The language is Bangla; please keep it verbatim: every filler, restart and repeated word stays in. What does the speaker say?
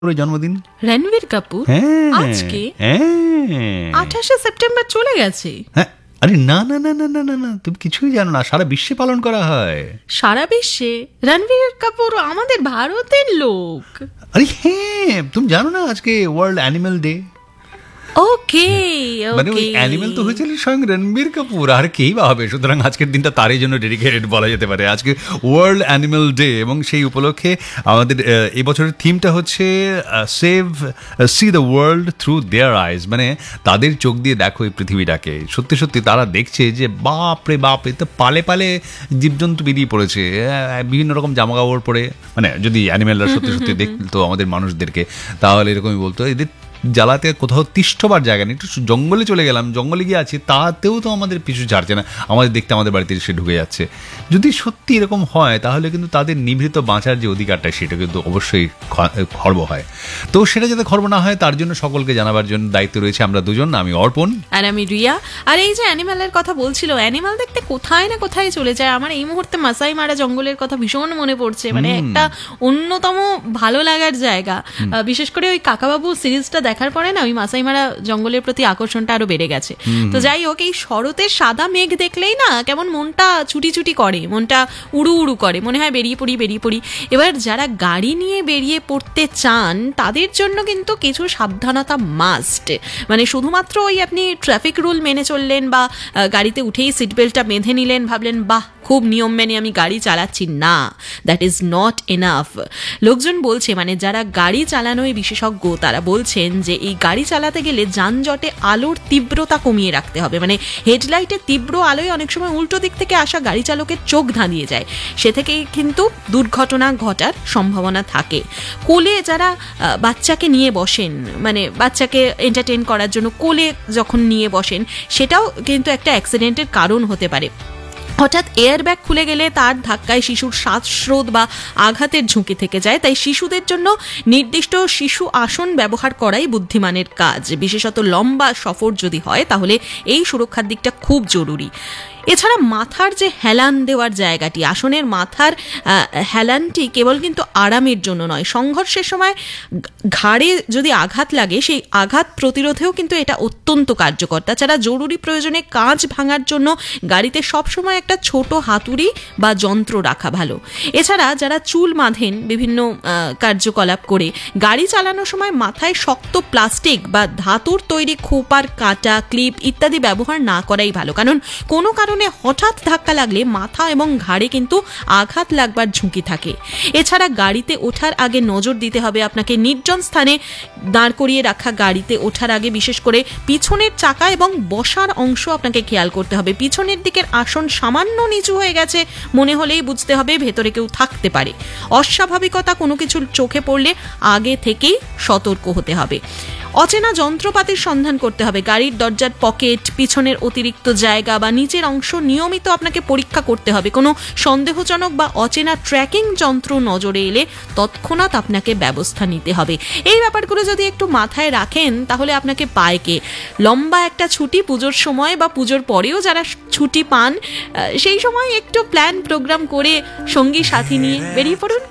জন্মদিন রণবীর কাপুর হ্যাঁ আজকে হ্যাঁ আঠাশে সেপ্টেম্বর চলে গেছে। হ্যাঁ আরে না না না না না না না তুমি কিছুই জানো না, সারা বিশ্বে পালন করা হয়। সারা বিশ্বে? রণবীর কাপুর আমাদের ভারতের লোক। আরে হ্যাঁ তুমি জানো না আজকে ওয়ার্ল্ড অ্যানিম্যাল ডে। ওকে মানে ওই অ্যানিমেল তো হয়েছিল স্বয়ং রণবীর কাপুর, আর কেই বা হবে, সুতরাং আজকের দিনটা তারই জন্য ডেডিকেটেড বলা যেতে পারে। আজকে ওয়ার্ল্ড অ্যানিমেল ডে এবং সেই উপলক্ষে আমাদের এই বছরের থিমটা হচ্ছে save C the world through দেয়ার আইজ, মানে তাদের চোখ দিয়ে দেখো এই পৃথিবীটাকে। সত্যি সত্যি তারা দেখছে যে বাপ রে বাপ, এতে পালে পালে জীবজন্তু বেরিয়ে পড়েছে বিভিন্ন রকম জামা কাপড় পরে। মানে যদি অ্যানিমেলরা সত্যি সত্যি দেখতো আমাদের মানুষদেরকে তাহলে এরকমই বলতো এদের জ্বালাতে কোথাও তিষ্ঠবার জায়গা নেই, একটু জঙ্গলে চলে গেলাম, জঙ্গলে গিয়ে আছি, তাতেও তো আমাদের পিছু ছাড়ছে না, আমাদের দেখতে আমাদের বাড়িতে এসে ঢুকে যাচ্ছে। যদি সত্যি এরকম হয় তাহলে কিন্তু তাদের নিভৃত বাঁচার যে অধিকারটা সেটা কিন্তু অবশ্যই খর্ব হয়। তো সেটা যাতে খর্ব না হয় তার জন্য সকলকে জানাবার জন্য দায়িত্ব রয়েছে আমরা দুজন, আমি অর্পণ আর আমি রিয়া। আর এই যে অ্যানিমালের কথা বলছিল, অ্যানিমাল দেখতে কোথায় না কোথায় চলে যায়। আমার এই মুহূর্তে মাসাই মারা জঙ্গলের কথা ভীষণ মনে পড়ছে, মানে একটা অন্যতম ভালো লাগার জায়গা। বিশেষ করে ওই কাকাবাবু সিরিজটা দেখার পরে না ওই মাসাই মারা জঙ্গলের প্রতি আকর্ষণটা আরো বেড়ে গেছে। তো যাই হোক, এই শরতের সাদা মেঘ দেখলেই না কেমন মনটা ছুটি ছুটি করে, মনটা উড়ু উড়ু করে, মনে হয় বেরিয়ে পড়ি বেরিয়ে পড়ি। এবার যারা গাড়ি নিয়ে বেরিয়ে পড়তে চান তাদের জন্য কিন্তু কিছু সাবধানতা মাস্ট। মানে শুধুমাত্র ওই আপনি ট্রাফিক রুল মেনে চললেন বা গাড়িতে উঠেই সিট বেল্টটা বেঁধে নিলেন, ভাবলেন বাহ খুব নিয়ম মেনে আমি গাড়ি চালাচ্ছি, না, দ্যাট ইজ নট এনাফ। লোকজন বলছে, মানে যারা গাড়ি চালানোয় বিশেষজ্ঞ তারা বলছেন যে এই গাড়ি চালাতে গেলে যানজটে আলোর তীব্রতা কমিয়ে রাখতে হবে। মানে হেডলাইটের তীব্র আলোয় অনেক সময় উল্টো দিক থেকে আসা গাড়ি চালকের চোখ ধাঁধিয়ে যায়, সে থেকেই কিন্তু দুর্ঘটনা ঘটার সম্ভাবনা থাকে। কোলে যারা বাচ্চাকে নিয়ে বসেন, মানে বাচ্চাকে এন্টারটেইন করার জন্য কোলে যখন নিয়ে বসেন, সেটাও কিন্তু একটা অ্যাক্সিডেন্টের কারণ হতে পারে। হঠাৎ এয়ার ব্যাগ খুলে গেলে তার ধাক্কায় শিশুর শ্বাসরোধ বা আঘাতের ঝুঁকি থেকে যায়। তাই শিশুদের জন্য নির্দিষ্ট শিশু আসন ব্যবহার করাই বুদ্ধিমানের কাজ। বিশেষত লম্বা সফর যদি হয় তাহলে এই সুরক্ষার দিকটা খুব জরুরি। এছাড়া মাথার যে হেলান দেওয়ার জায়গাটি, আসনের মাথার হেলানটি কেবল কিন্তু আরামের জন্য নয়, সংঘর্ষের সময় ঘাড়ে যদি আঘাত লাগে সেই আঘাত প্রতিরোধেও কিন্তু এটা অত্যন্ত কার্যকর। তাছাড়া জরুরি প্রয়োজনে কাঁচ ভাঙার জন্য গাড়িতে সবসময় একটা ছোট হাতুড়ি বা যন্ত্র রাখা ভালো। এছাড়া যারা চুল বাঁধেন বিভিন্ন কার্যকলাপ করে, গাড়ি চালানোর সময় মাথায় শক্ত প্লাস্টিক বা ধাতুর তৈরি খোপার কাঁটা, ক্লিপ ইত্যাদি ব্যবহার না করাই ভালো, কারণ কোনো কারণে হঠাৎ ধাক্কা লাগলে মাথা এবং ঘাড়ে কিন্তু আঘাত লাগবার ঝুঁকি থাকে। এছাড়া গাড়িতে ওঠার আগে নজর দিতে হবে আপনাকে নির্জন স্থানে দাঁড় করিয়ে রাখা গাড়িতে ওঠার আগে বিশেষ করে পিছনের চাকা এবং বসার অংশ আপনাকে খেয়াল করতে হবে। পিছনের দিকের আসন সামান্য নিচু হয়ে গেছে মনে হলেই বুঝতে হবে ভেতরে কেউ থাকতে পারে। অস্বাভাবিকতা কোনো কিছু চোখে পড়লে আগে থেকেই সতর্ক হতে হবে। অচেনা যন্ত্রপাতির সন্ধান করতে হবে। গাড়ির দরজার পকেট, পিছনের অতিরিক্ত জায়গা বা নিচের অংশ নিয়মিত আপনাকে পরীক্ষা করতে হবে। কোনো সন্দেহজনক বা অচেনা ট্র্যাকিং যন্ত্র নজরে এলে তৎক্ষণাৎ আপনাকে ব্যবস্থা নিতে হবে। এই ব্যাপারগুলো যদি একটু মাথায় রাখেন তাহলে আপনাকে পায় কে। লম্বা একটা ছুটি পুজোর সময় বা পুজোর পরেও যারা ছুটি পান সেই সময় একটু প্ল্যান প্রোগ্রাম করে সঙ্গী সাথী নিয়ে বেরিয়ে পড়ুন।